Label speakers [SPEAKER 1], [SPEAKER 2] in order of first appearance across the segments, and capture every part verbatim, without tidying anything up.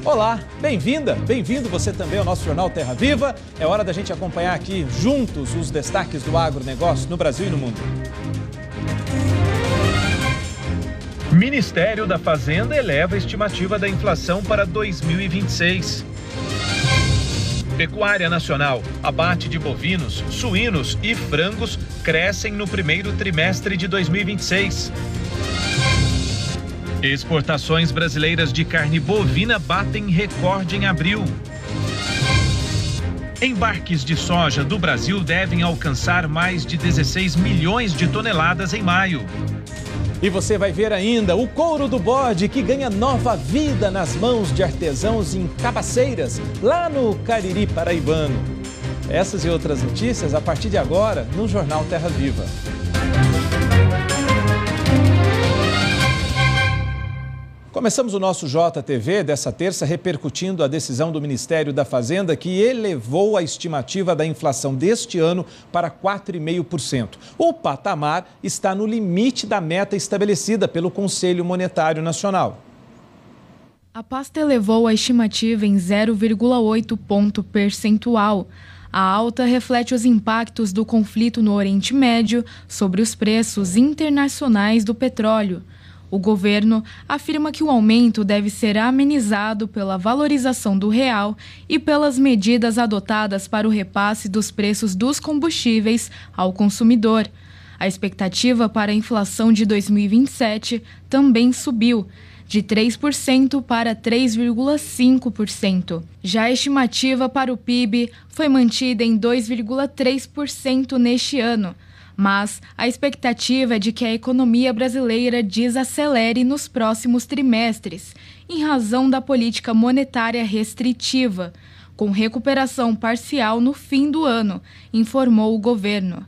[SPEAKER 1] Olá, bem-vinda, bem-vindo você também ao nosso Jornal Terra Viva. É hora da gente acompanhar aqui juntos os destaques do agronegócio no Brasil e no mundo.
[SPEAKER 2] Ministério da Fazenda eleva a estimativa da inflação para dois mil e vinte e seis. Pecuária nacional, abate de bovinos, suínos e frangos crescem no primeiro trimestre de dois mil e vinte e seis. Exportações brasileiras de carne bovina batem recorde em abril. Embarques de soja do Brasil devem alcançar mais de dezesseis milhões de toneladas em maio.
[SPEAKER 1] E você vai ver ainda o couro do bode que ganha nova vida nas mãos de artesãos em Cabaceiras, lá no Cariri paraibano. Essas e outras notícias a partir de agora no Jornal Terra Viva. Começamos o nosso J T V dessa terça repercutindo a decisão do Ministério da Fazenda que elevou a estimativa da inflação deste ano para quatro vírgula cinco por cento. O patamar está no limite da meta estabelecida pelo Conselho Monetário Nacional.
[SPEAKER 3] A pasta elevou a estimativa em zero vírgula oito ponto percentual. A alta reflete os impactos do conflito no Oriente Médio sobre os preços internacionais do petróleo. O governo afirma que o aumento deve ser amenizado pela valorização do real e pelas medidas adotadas para o repasse dos preços dos combustíveis ao consumidor. A expectativa para a inflação de dois mil e vinte e sete também subiu, de três por cento para três vírgula cinco por cento. Já a estimativa para o P I B foi mantida em dois vírgula três por cento neste ano. Mas a expectativa é de que a economia brasileira desacelere nos próximos trimestres, em razão da política monetária restritiva, com recuperação parcial no fim do ano, informou o governo.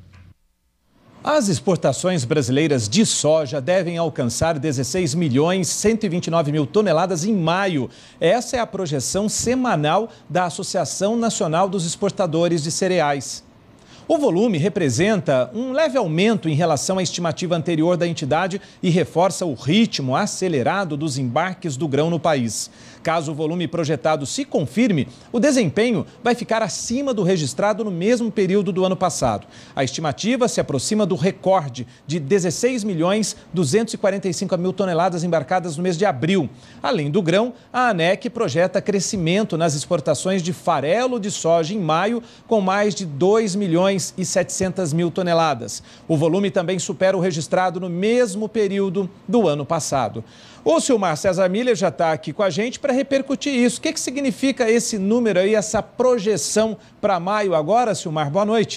[SPEAKER 1] As exportações brasileiras de soja devem alcançar dezesseis milhões cento e vinte e nove mil toneladas em maio. Essa é a projeção semanal da Associação Nacional dos Exportadores de Cereais. O volume representa um leve aumento em relação à estimativa anterior da entidade e reforça o ritmo acelerado dos embarques do grão no país. Caso o volume projetado se confirme, o desempenho vai ficar acima do registrado no mesmo período do ano passado. A estimativa se aproxima do recorde de dezesseis milhões duzentos e quarenta e cinco mil toneladas embarcadas no mês de abril. Além do grão, a ANEC projeta crescimento nas exportações de farelo de soja em maio, com mais de dois milhões e setecentas mil toneladas. O volume também supera o registrado no mesmo período do ano passado. O Silmar César Miller já está aqui com a gente para repercutir isso. O que, que significa esse número aí, essa projeção para maio agora, Silmar? Boa noite.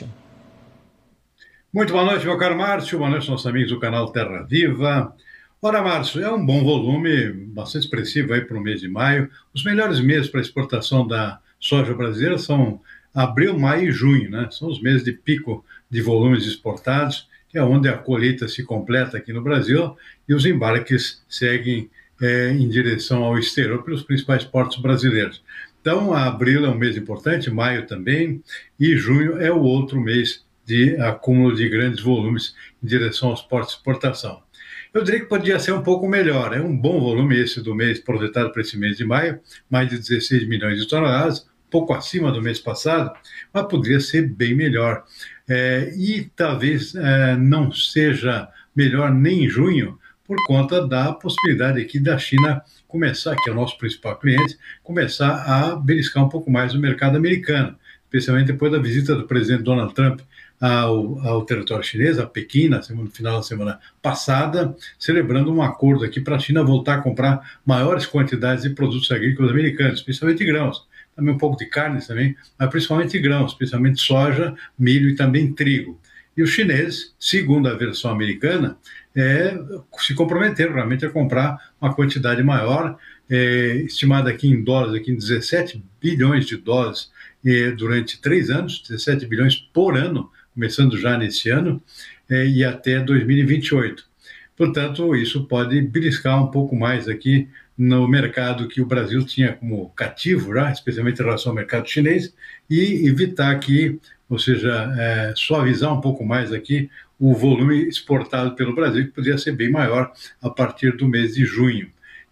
[SPEAKER 4] Muito boa noite, meu caro Márcio. Boa noite, nossos amigos do canal Terra Viva. Ora, Márcio, é um bom volume, bastante expressivo aí para o mês de maio. Os melhores meses para exportação da soja brasileira são abril, maio e junho, né? São os meses de pico de volumes exportados, que é onde a colheita se completa aqui no Brasil e os embarques seguem é, em direção ao exterior pelos principais portos brasileiros. Então, abril é um mês importante, maio também, e junho é o outro mês de acúmulo de grandes volumes em direção aos portos de exportação. Eu diria que podia ser um pouco melhor, é um bom volume esse do mês projetado para esse mês de maio, mais de dezesseis milhões de toneladas, pouco acima do mês passado, mas poderia ser bem melhor. É, e talvez é, não seja melhor nem em junho, por conta da possibilidade aqui da China começar, que é o nosso principal cliente, começar a beliscar um pouco mais o mercado americano, especialmente depois da visita do presidente Donald Trump ao, ao território chinês, a Pequim, na semana, no final da semana passada, celebrando um acordo aqui para a China voltar a comprar maiores quantidades de produtos agrícolas americanos, especialmente grãos. Também um pouco de carne também, mas principalmente grãos, especialmente soja, milho e também trigo. E os chineses, segundo a versão americana, é, se comprometeram realmente a comprar uma quantidade maior, é, estimada aqui em dólares, aqui em dezessete bilhões de dólares é, durante três anos, dezessete bilhões por ano, começando já nesse ano, é, e até dois mil e vinte e oito. Portanto, isso pode beliscar um pouco mais aqui no mercado que o Brasil tinha como cativo, já, especialmente em relação ao mercado chinês, e evitar aqui, ou seja, é, suavizar um pouco mais aqui o volume exportado pelo Brasil, que poderia ser bem maior a partir do mês de junho.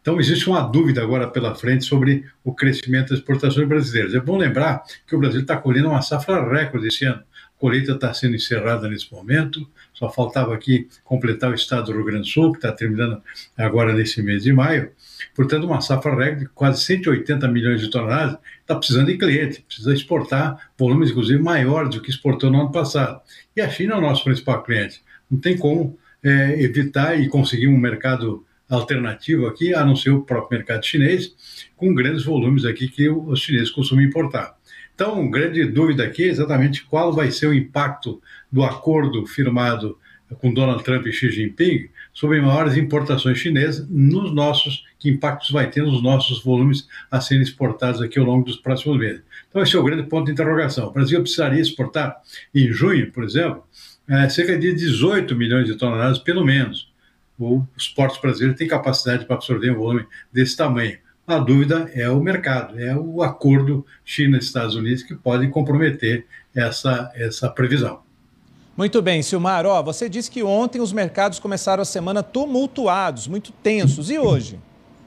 [SPEAKER 4] Então, existe uma dúvida agora pela frente sobre o crescimento das exportações brasileiras. É bom lembrar que o Brasil está colhendo uma safra recorde esse ano. A colheita está sendo encerrada nesse momento, só faltava aqui completar o estado do Rio Grande do Sul, que está terminando agora nesse mês de maio. Portanto, uma safra recorde de quase cento e oitenta milhões de toneladas, está precisando de cliente, precisa exportar volumes, inclusive, maiores do que exportou no ano passado. E a China é o nosso principal cliente. Não tem como é, evitar e conseguir um mercado alternativo aqui, a não ser o próprio mercado chinês, com grandes volumes aqui que os chineses costumam importar. Então, grande dúvida aqui é exatamente qual vai ser o impacto do acordo firmado com Donald Trump e Xi Jinping sobre maiores importações chinesas nos nossos, que impactos vai ter nos nossos volumes a serem exportados aqui ao longo dos próximos meses. Então, esse é o grande ponto de interrogação. O Brasil precisaria exportar, em junho, por exemplo, é, cerca de dezoito milhões de toneladas, pelo menos. Os portos brasileiros têm capacidade para absorver um volume desse tamanho. A dúvida é o mercado, é o acordo China-Estados Unidos que pode comprometer essa, essa previsão.
[SPEAKER 1] Muito bem, Silmar. Ó, você disse que ontem os mercados começaram a semana tumultuados, muito tensos. E hoje?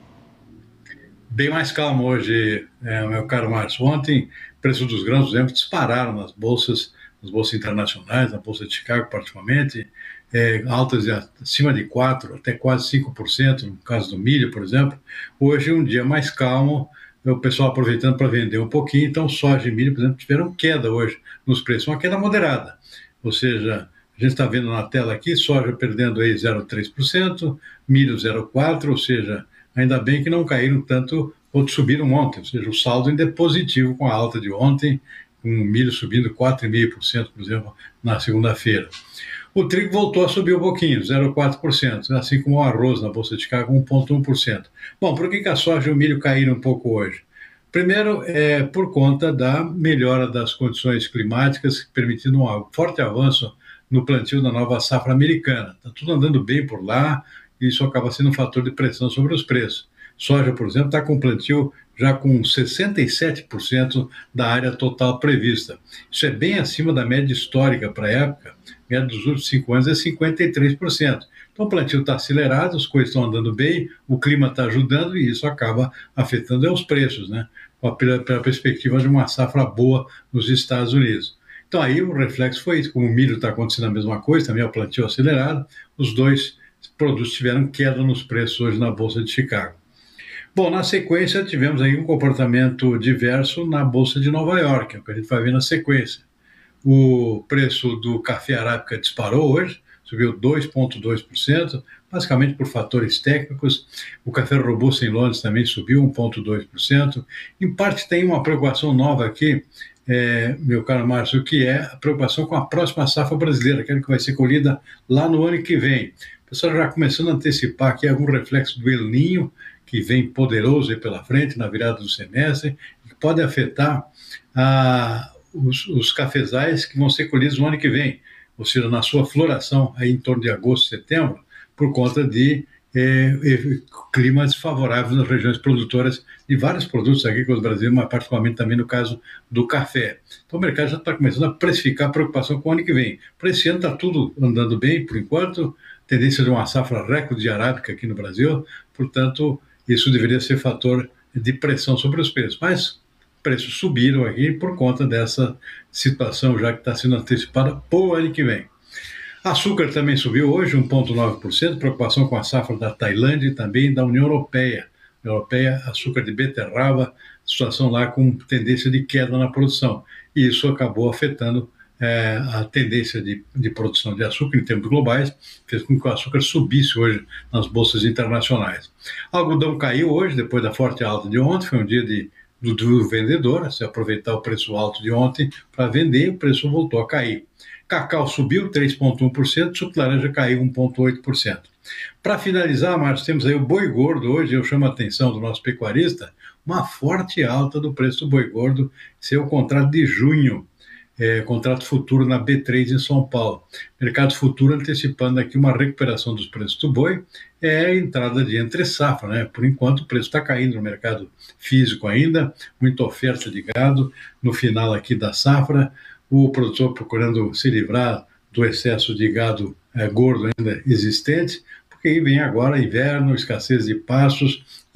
[SPEAKER 4] Bem mais calmo hoje, é, meu caro Márcio. Ontem, o preço dos grãos, por exemplo, dispararam nas bolsas, nas bolsas internacionais, na Bolsa de Chicago particularmente, é, altas de acima de quatro por cento, até quase cinco por cento, no caso do milho, por exemplo. Hoje é um dia mais calmo, o pessoal aproveitando para vender um pouquinho, então soja e milho, por exemplo, tiveram queda hoje nos preços, uma queda moderada. Ou seja, a gente está vendo na tela aqui, soja perdendo aí zero vírgula três por cento, milho zero vírgula quatro por cento, ou seja, ainda bem que não caíram tanto, outros subiram ontem, ou seja, o saldo ainda é positivo com a alta de ontem, com o milho subindo quatro vírgula cinco por cento, por exemplo, na segunda-feira. O trigo voltou a subir um pouquinho, zero vírgula quatro por cento, assim como o arroz na Bolsa de Chicago, um vírgula um por cento. Bom, por que, que a soja e o milho caíram um pouco hoje? Primeiro, é por conta da melhora das condições climáticas, permitindo um forte avanço no plantio da nova safra americana. Está tudo andando bem por lá, e isso acaba sendo um fator de pressão sobre os preços. Soja, por exemplo, está com plantio já com sessenta e sete por cento da área total prevista. Isso é bem acima da média histórica para a época. A média dos últimos cinco anos é cinquenta e três por cento. Então o plantio está acelerado, as coisas estão andando bem, o clima está ajudando e isso acaba afetando os preços, né? Pela, pela perspectiva de uma safra boa nos Estados Unidos. Então aí o reflexo foi isso, como o milho está acontecendo a mesma coisa, também é o plantio acelerado, os dois produtos tiveram queda nos preços hoje na Bolsa de Chicago. Bom, na sequência tivemos aí um comportamento diverso na Bolsa de Nova York, é o que a gente vai ver na sequência. O preço do café arábica disparou hoje, subiu dois vírgula dois por cento, basicamente por fatores técnicos. O café robusto em Londres também subiu um vírgula dois por cento. Em parte tem uma preocupação nova aqui, é, meu caro Márcio, que é a preocupação com a próxima safra brasileira, aquela que vai ser colhida lá no ano que vem. O pessoal já começando a antecipar aqui algum reflexo do El Niño, que vem poderoso aí pela frente, na virada do semestre, que pode afetar a, os, os cafezais que vão ser colhidos no ano que vem, ou seja, na sua floração aí em torno de agosto, setembro, por conta de é, climas favoráveis nas regiões produtoras de vários produtos agrícolas do Brasil, mas particularmente também no caso do café. Então o mercado já está começando a precificar a preocupação com o ano que vem. Para esse ano está tudo andando bem, por enquanto, tendência de uma safra recorde de arábica aqui no Brasil, portanto, isso deveria ser fator de pressão sobre os preços, mas preços subiram aqui por conta dessa situação já que está sendo antecipada para o ano que vem. Açúcar também subiu hoje, um vírgula nove por cento, preocupação com a safra da Tailândia e também da União Europeia. União Europeia, açúcar de beterraba, situação lá com tendência de queda na produção. E isso acabou afetando é, a tendência de, de produção de açúcar em termos globais, fez com que o açúcar subisse hoje nas bolsas internacionais. O algodão caiu hoje, depois da forte alta de ontem, foi um dia de do, do vendedor, se aproveitar o preço alto de ontem para vender, o preço voltou a cair. Cacau subiu três vírgula um por cento, suco de laranja caiu um vírgula oito por cento. Para finalizar, Márcio, temos aí o boi gordo hoje, eu chamo a atenção do nosso pecuarista, uma forte alta do preço do boi gordo, esse é o contrato de junho, é, contrato futuro na B três em São Paulo. Mercado futuro antecipando aqui uma recuperação dos preços do boi, é a entrada de entre safra, né? Por enquanto o preço está caindo no mercado físico ainda, muita oferta de gado, no final aqui da safra, o produtor procurando se livrar do excesso de gado é, gordo ainda existente, porque aí vem agora inverno, escassez de pastos, e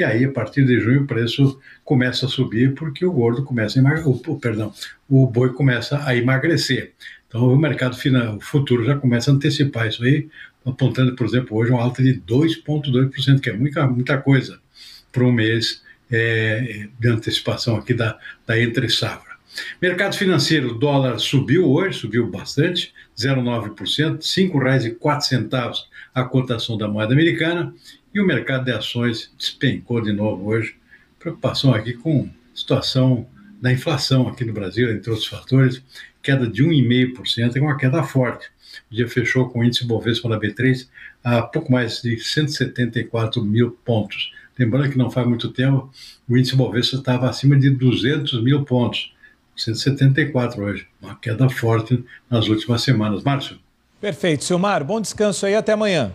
[SPEAKER 4] e aí a partir de junho o preço começa a subir porque o gordo começa a emagrecer, o, perdão, o boi começa a emagrecer. Então o mercado final, o futuro já começa a antecipar isso aí, apontando, por exemplo, hoje uma alta de dois vírgula dois por cento, que é muita, muita coisa para um mês é, de antecipação aqui da, da entre-safra. Mercado financeiro, o dólar subiu hoje, subiu bastante, zero vírgula nove por cento, cinco reais e quatro centavos a cotação da moeda americana, e o mercado de ações despencou de novo hoje. Preocupação aqui com a situação da inflação aqui no Brasil, entre outros fatores, queda de um vírgula cinco por cento, é uma queda forte. O dia fechou com o índice Bovespa da B três a pouco mais de cento e setenta e quatro mil pontos. Lembrando que não faz muito tempo, o índice Bovespa estava acima de duzentos mil pontos. cento e setenta e quatro hoje, uma queda forte nas últimas semanas. Márcio?
[SPEAKER 1] Perfeito, Silmar, bom descanso aí, até amanhã.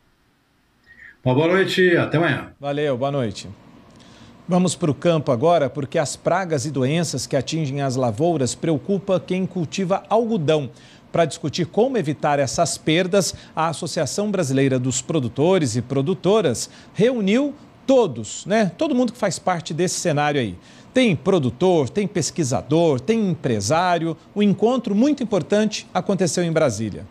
[SPEAKER 4] Uma boa noite, até amanhã.
[SPEAKER 1] Valeu, boa noite. Vamos para o campo agora, porque as pragas e doenças que atingem as lavouras preocupam quem cultiva algodão. Para discutir como evitar essas perdas, a Associação Brasileira dos Produtores e Produtoras reuniu todos, né? Todo mundo que faz parte desse cenário aí. Tem produtor, tem pesquisador, tem empresário. Um encontro muito importante aconteceu em Brasília.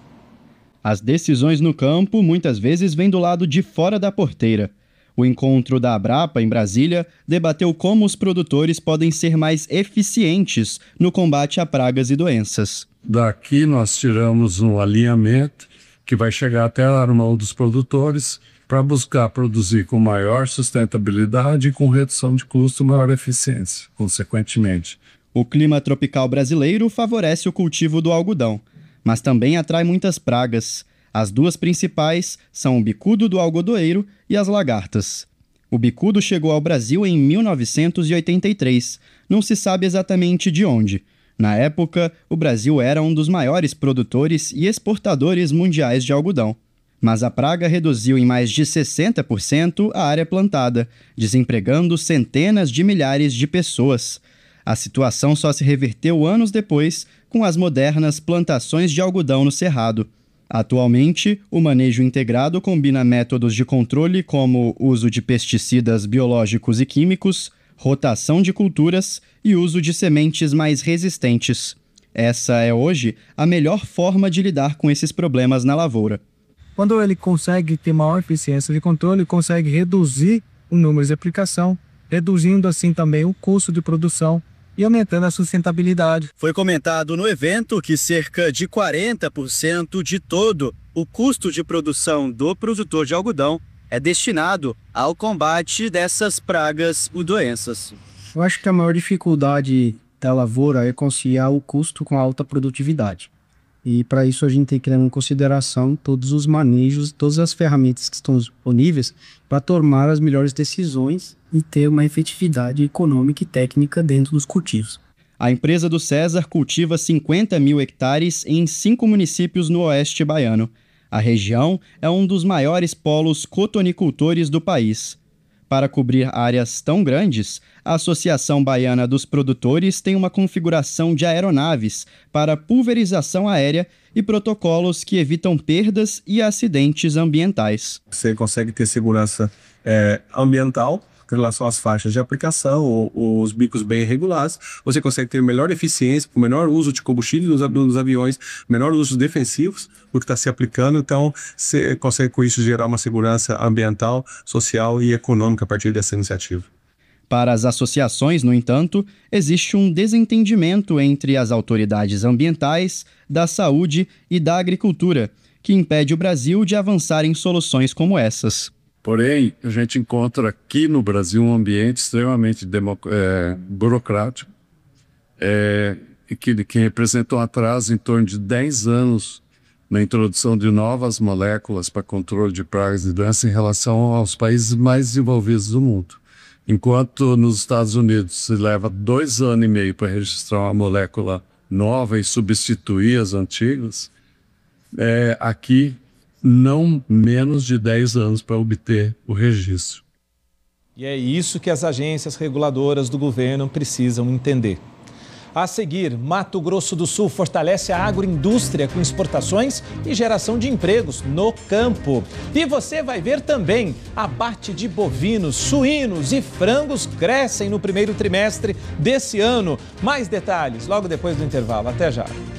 [SPEAKER 5] As decisões no campo muitas vezes vêm do lado de fora da porteira. O encontro da Abrapa, em Brasília, debateu como os produtores podem ser mais eficientes no combate a pragas e doenças.
[SPEAKER 6] Daqui nós tiramos um alinhamento que vai chegar até a mão dos produtores para buscar produzir com maior sustentabilidade e com redução de custo e maior eficiência, consequentemente.
[SPEAKER 5] O clima tropical brasileiro favorece o cultivo do algodão, mas também atrai muitas pragas. As duas principais são o bicudo do algodoeiro e as lagartas. O bicudo chegou ao Brasil em mil novecentos e oitenta e três. Não se sabe exatamente de onde. Na época, o Brasil era um dos maiores produtores e exportadores mundiais de algodão. Mas a praga reduziu em mais de sessenta por cento a área plantada, desempregando centenas de milhares de pessoas. A situação só se reverteu anos depois, com as modernas plantações de algodão no Cerrado. Atualmente, o manejo integrado combina métodos de controle como uso de pesticidas biológicos e químicos, rotação de culturas e uso de sementes mais resistentes. Essa é hoje a melhor forma de lidar com esses problemas na lavoura.
[SPEAKER 7] Quando ele consegue ter maior eficiência de controle, ele consegue reduzir o número de aplicação, reduzindo assim também o custo de produção e aumentando a sustentabilidade.
[SPEAKER 5] Foi comentado no evento que cerca de quarenta por cento de todo o custo de produção do produtor de algodão é destinado ao combate dessas pragas e doenças.
[SPEAKER 7] Eu acho que a maior dificuldade da lavoura é conciliar o custo com a alta produtividade. E para isso a gente tem que levar em consideração todos os manejos, todas as ferramentas que estão disponíveis para tomar as melhores decisões e ter uma efetividade econômica e técnica dentro dos cultivos.
[SPEAKER 5] A empresa do César cultiva cinquenta mil hectares em cinco municípios no oeste baiano. A região é um dos maiores polos cotonicultores do país. Para cobrir áreas tão grandes, a Associação Baiana dos Produtores tem uma configuração de aeronaves para pulverização aérea e protocolos que evitam perdas e acidentes ambientais.
[SPEAKER 8] Você consegue ter segurança é, ambiental em relação às faixas de aplicação, ou, os bicos bem regulados. Você consegue ter melhor eficiência, o menor uso de combustível dos, dos aviões, menor uso defensivos do que está se aplicando. Então, você consegue com isso gerar uma segurança ambiental, social e econômica a partir dessa iniciativa.
[SPEAKER 5] Para as associações, no entanto, existe um desentendimento entre as autoridades ambientais, da saúde e da agricultura, que impede o Brasil de avançar em soluções como essas.
[SPEAKER 6] Porém, a gente encontra aqui no Brasil um ambiente extremamente democ- é, burocrático, é, e que, que representa um atraso em torno de dez anos na introdução de novas moléculas para controle de pragas e doenças em relação aos países mais desenvolvidos do mundo. Enquanto nos Estados Unidos se leva dois anos e meio para registrar uma molécula nova e substituir as antigas, é, aqui não menos de dez anos para obter o registro.
[SPEAKER 1] E é isso que as agências reguladoras do governo precisam entender. A seguir, Mato Grosso do Sul fortalece a agroindústria com exportações e geração de empregos no campo. E você vai ver também, abate de bovinos, suínos e frangos crescem no primeiro trimestre desse ano. Mais detalhes logo depois do intervalo. Até já.